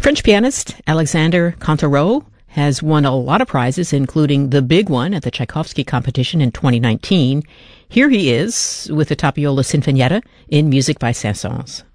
French pianist Alexandre Cantereau has won a lot of prizes, including the big one at the Tchaikovsky competition in 2019. Here he is with the Tapiola Sinfonietta in Music by Saint-Saëns.